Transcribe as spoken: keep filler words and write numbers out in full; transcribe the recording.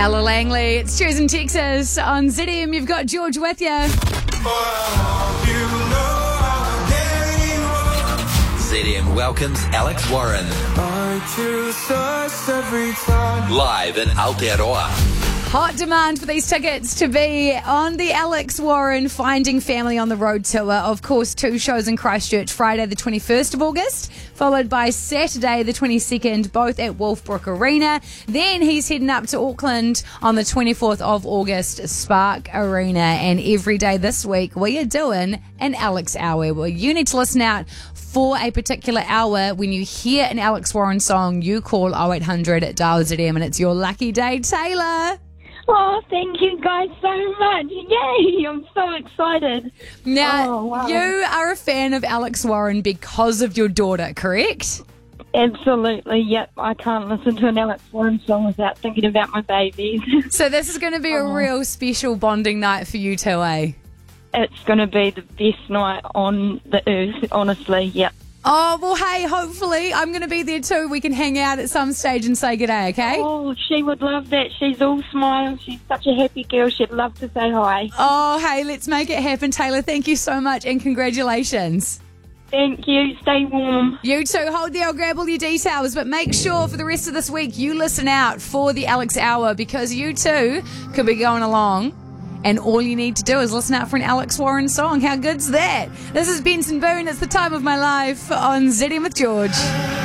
Ella Langley, it's Choosing Texas on Z D M. You've got George with you. Z D M welcomes Alex Warren. Live in Aotearoa. Hot demand for these tickets to be on the Alex Warren Finding Family on the Road tour. Of course, two shows in Christchurch, Friday the twenty-first of August, followed by Saturday the twenty-second, both at Wolfbrook Arena. Then he's heading up to Auckland on the twenty-fourth of August, Spark Arena. And every day this week, we are doing an Alex Hour, where you need to listen out for a particular hour. When you hear an Alex Warren song, you call oh eight hundred dial Z D M, and it's your lucky day. Taylor. Oh, thank you guys so much. Yay, I'm so excited. Now, oh, wow. You are a fan of Alex Warren because of your daughter, correct? Absolutely, yep. I can't listen to an Alex Warren song without thinking about my babies. So this is going to be oh. a real special bonding night for you two, eh? It's going to be the best night on the earth, honestly, yep. Oh, well, hey, hopefully I'm going to be there too. We can hang out at some stage and say good day, okay? Oh, she would love that. She's all smiles. She's such a happy girl. She'd love to say hi. Oh, hey, let's make it happen, Taylor. Thank you so much and congratulations. Thank you. Stay warm. You too. Hold there. I'll grab all your details. But make sure for the rest of this week you listen out for the Alex Hour, because you too could be going along. And all you need to do is listen out for an Alex Warren song. How good's that? This is Benson Boone. It's the time of my life on Z D M with George.